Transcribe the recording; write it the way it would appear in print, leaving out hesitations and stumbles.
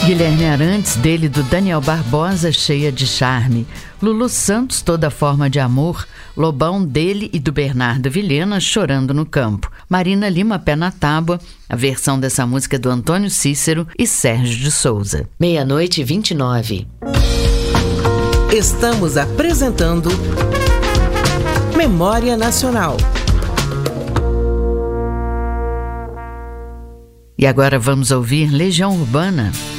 Guilherme Arantes, dele do Daniel Barbosa, Cheia de Charme. Lulu Santos, Toda Forma de Amor. Lobão, dele e do Bernardo Vilhena, Chorando no Campo. Marina Lima, Pé na Tábua. A versão dessa música é do Antônio Cícero e Sérgio de Souza. 00:29. Estamos apresentando Memória Nacional. E agora vamos ouvir Legião Urbana.